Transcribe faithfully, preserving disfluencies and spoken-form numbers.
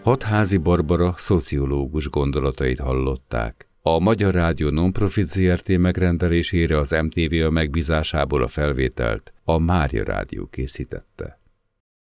Hatházi Barbara szociológus gondolatait hallották. A Magyar Rádió Nonprofit Zrt. Megrendelésére az em té vé a megbízásából a felvételt a Mária Rádió készítette.